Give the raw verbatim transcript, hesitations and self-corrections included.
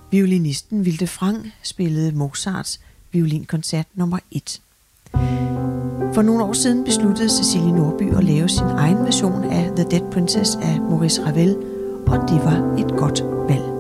Violinisten Vilde Frang spillede Mozarts violinkoncert nummer et. For nogle år siden besluttede Cecilie Nordby at lave sin egen version af The Dead Princess af Maurice Ravel, og det var et godt valg.